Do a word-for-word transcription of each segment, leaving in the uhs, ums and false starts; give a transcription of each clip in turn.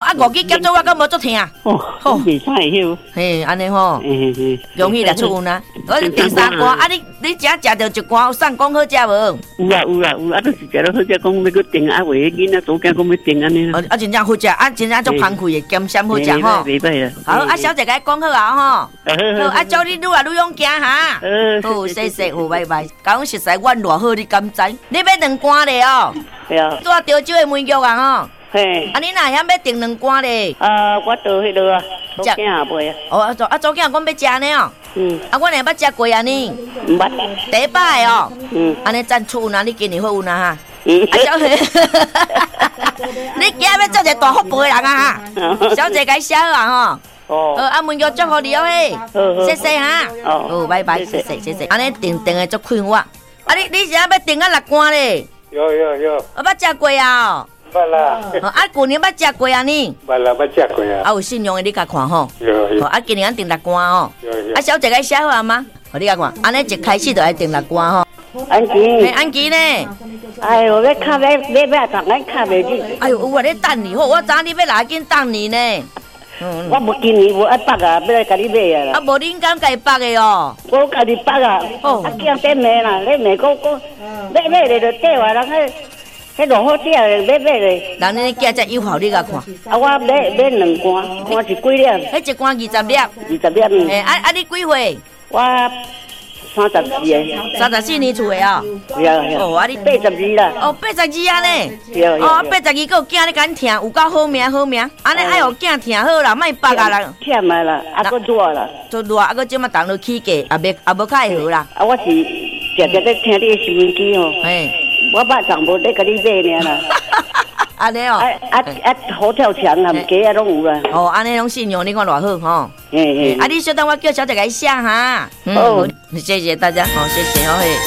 啊，五支减做我敢无足疼。 哦，好，袂使迄。 嘿，安尼吼， 嘿嘿， 容易来出运啊。我订三罐，啊你你只食着一罐，有送讲好食无？ 有啊有啊有啊，都是食了好食，讲要去订啊，为囡仔早间讲要订安尼。 啊，真正好食，啊真正足芳开的，咸鲜好食吼。 袂歹啊。 好，啊小姐甲讲好啊吼。好，啊祝你愈来愈勇行哈。好，谢谢，好，拜拜。讲实在，阮偌好，你敢知？你要两罐咧哦。 对啊。 拄啊潮州的梅肉啊吼。 嘿。 啊，你哪遐要订两罐咧？ 啊，我倒迄落啊，早间也袂啊。 哦，啊早啊早间我要食呢哦。嗯。啊，阮下捌食过啊呢。 毋捌。 第一摆哦。嗯。安尼赞出运啊，你今年好运啊哈。嗯。啊小姐，你今日要做一个大福报的人啊哈。小姐甲写好啊吼。哦，啊，梅肉祝福你哦嘿，谢谢哈，哦，拜拜，谢谢谢谢，安尼订订的足快活，啊你你是要订啊六罐咧？ 有有有， 我捌食过啊， 捌啦， 啊旧年捌食过啊呢？ 捌啦，捌食过啊， 啊有信用的你甲看吼， 有有， 啊今年俺订六罐哦， 有有， 啊小姐该写好啊吗？我你甲看，安尼一开始就爱订六罐吼， 安琪， 安琪呢？ 哎呦，要卡要要要怎咱卡袂住？ 哎呦，有啊咧等你，好，我知你要来紧等你呢。 我无今年无爱绑啊，要来甲你买啊啦。 啊，无恁敢家绑的哦？ 我家己绑啊，啊惊得买啦，你买个个买买咧就缀话，人迄迄落好食咧，买买咧。 人恁囝才友好，你甲看。 啊，我买买两罐，罐是几粒？ 迄一罐二十粒。二十粒。 诶，啊啊，你几岁？ 我三十四个。 三十四年厝的哦。 对啊。哦，啊你八十二啦。 哦，八十二啊呢。 对啊。 哦，八十二个囝你敢听，有够好命好命。安尼爱互囝听好啦，莫绑啊啦。 忝啊啦，啊搁热啦。 做热，啊搁即马动落起价，也袂也无较会好啦。 啊，我是常常咧听你的收音机哦。嘿。我捌上无咧甲你买尔啦。 安尼哦。啊啊啊！好跳墙啊，价啊拢有啦。 哦，安尼拢信用，你看偌好吼。 嘿嘿。 啊，你稍等，我叫小姐甲伊写哈。哦，谢谢大家，好，谢谢哦嘿。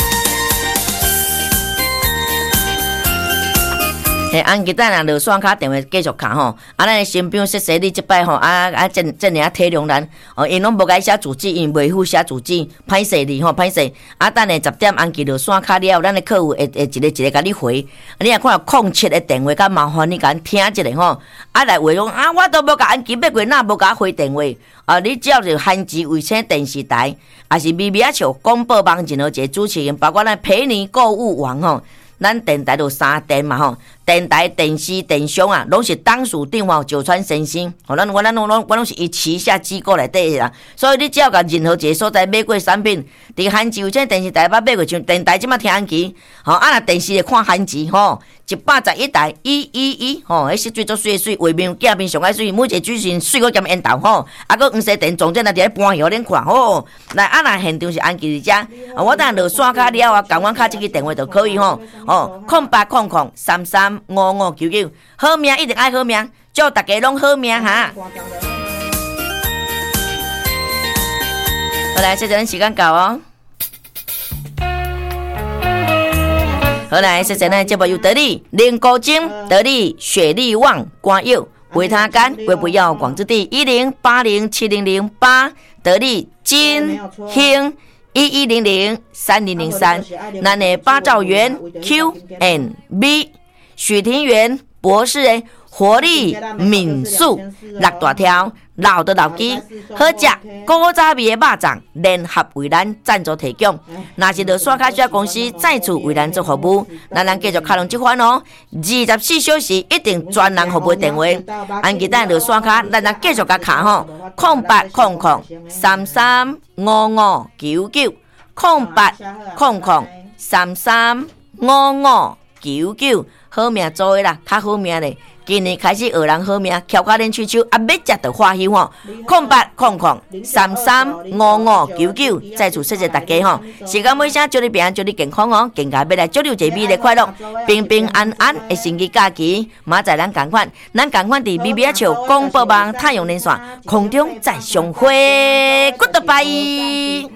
嘿，按吉咱啊，落线卡电话继续卡吼。啊，咱新兵谢谢你即摆吼，啊啊，真真尔体谅咱哦，因拢无该写主旨，因袂赴写主旨，歹势你吼，歹势。啊，等下十点按记落线卡了，咱的客户会会一个一个甲你回。你若看到空七的电话，甲麻烦你甲听一下吼。啊，来话讲啊，我都无甲按记买过，哪无甲回电话？啊，你只要是韩籍卫星电视台，还是咪咪啊笑广播网任何一个主持人，包括咱陪你购物网吼。咱电台有三电嘛吼，电台、电视、电商啊，拢是当属定吼九川神星，吼，咱我咱拢拢我拢是伊旗下机构内底啦。所以你只要甲任何一个所在买过产品，伫韩籍有这电视台捌买过，像电台即马听韩旗，吼，啊若电视咧看韩旗吼，一百十一台一一一，吼，迄是最做水水，画面镜面上爱水，每一个主持人水果兼烟头吼，啊个黄色电总正来伫咧搬摇恁看吼。来啊若现场是韩旗伫遮，啊我等落线卡了啊，共阮卡即个电话就可以吼。哦，空八空空三三五五九九，好命一定爱好命，祝大家拢好命哈！好来，这阵时间到哦。好来，这阵咱节目有得力灵高精、得力雪力旺、光佑、维他干、微不要广之地一零八零七零零八，得力金兴。一一零零三零零三，咱的八兆元 Q and B， 许庭园博士的活力民宿六大条老的老鸡，好食古早味的肉粽，联合为咱赞助提供。若是着刷卡小公司再次为咱做服务，咱咱继续开通这款哦，二十四小时一定专人服务电话。按记咱着刷卡，咱咱继续甲卡吼，空八空空三三五五九九，空八空空三三五五九九，好命做的啦，较好命咧。今年开始学人好命，翘脚恁喙手，啊要食着欢喜吼。空八空空三三五五九九，再次谢谢大家吼。时间尾声，祝你平安，祝你健康哦，更加要来祝你一个美丽快乐、平平安安的星期假期。明仔咱共款，咱共款伫 B B A 笑广播网太阳连线空中再相会 ，Goodbye。